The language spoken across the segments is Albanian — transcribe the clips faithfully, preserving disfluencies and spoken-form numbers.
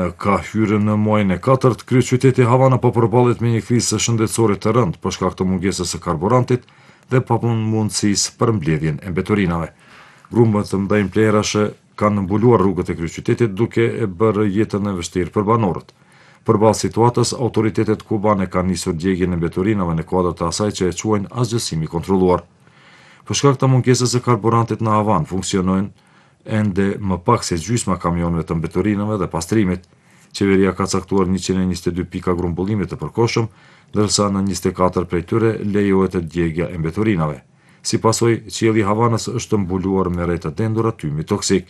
ka hyrë në muajin e katërt, kryeqyteti Havana po përballet me një krizë shëndetësore të rëndë për shkak të mungesës së karburantit dhe pamundësisë për mbledhjen e mbeturinave. Grumbet të mëdhenj plerashe kanë mbuluar rrugët e kryeqytetit duke e bërë jetën e vështirë për banorët. Përballë situatës, autoritetet kubane kanë nisur djegjen e mbeturinave në kuadër të asaj që e quajnë asgjësim i kontrolluar. Për shkak të mungesës së karburantit në Havanë funksionojnë ende më pak se gjysma kamionëve të mbeturinave dhe pastrimit. Qeveria ka caktuar njëqind e njëzet e dy pika grumbullimit të përkohshëm, ndërsa në njëzet e katër prej tyre lejohet djegja e mbeturinave. Si pasojë, qielli i Havanës është mbuluar me rreth të dendur tymi toksik.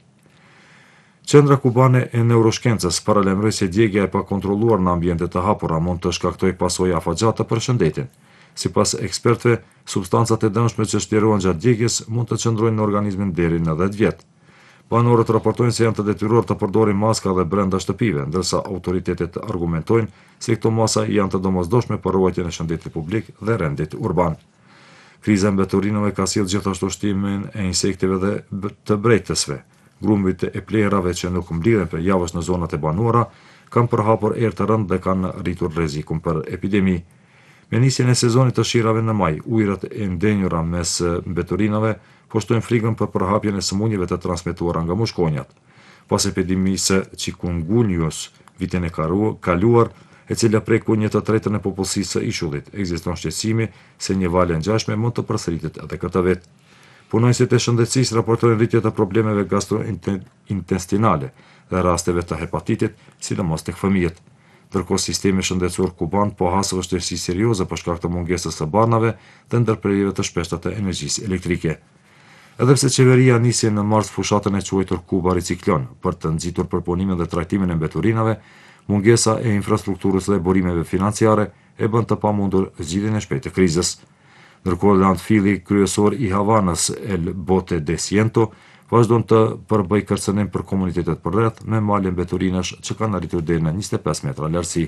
Qendra kubane e neuroshkencës paralajmëroi se djegja e pakontrolluar në ambiente të hapura mund të shkaktojë pasojë afatgjata për shëndetin. Sipas ekspertëve, substancat e dëmshme që shtjerohen gjatë djegjes mund të qëndrojnë në organizmin deri në dhjetë vjet. Banorët raportojnë se janë të detyruar të përdorin maska dhe brenda shtëpive, ndërsa autoritetet argumentojnë se këto masa janë të domosdoshme për ruajtjen e shëndetit publik dhe rendit urban. Kriza e mbeturinave ka sjellë gjithashtu shtimin e insekteve dhe të brejtësve. Grumbit e plerave që nuk mblidhen për javësh në zonat e banuara kanë përhapur erë të rëndë dhe kanë rritur rrezikun për epidemi. Me nisjen e sezonit të shirave në maj, ujërat e ndenjura mes mbeturinave poshtojnë frikën për përhapjen e sëmundjeve të transmetuara nga mushkonjat. Pas epidemisë chikungunjës vitin e kaluar, e cila preku një të tretën e popullsisë së ishullit, ekziston shqetësimi se një valë e ngjashme mund të përsëritet edhe këtë vit. Punojësit e shëndetësisë raportojnë rritje të problemeve gastrointestinale dhe rasteve të hepatitit, sidomos tek fëmijët. Ndërkohë sistemi shëndetësor kuban po hasë vështirësi serioze për shkak të mungesës së barnave dhe ndërprerjeve të shpeshta të energjisë elektrike. Edhe pse qeveria nisi në mars fushatën e quajtur Kuba Riciklon për të nxitur përpunimin dhe trajtimin e mbeturinave, mungesa e infrastrukturës dhe burimeve financiare e bën të pamundur zgjidhjen e shpejtë të krizës. Ndërkohë landfilli kryesor i Havanës, El Bote de Ciento, vazhdon të përbëj kërcënim për komunitetet përreth me malje mbeturinash që kanë arritur deri në njëzet e pesë metra lartësi.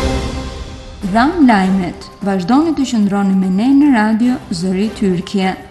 Dhanë lajmet, vazhdoni të qëndroni me ne në radio Zëri Tyrkje.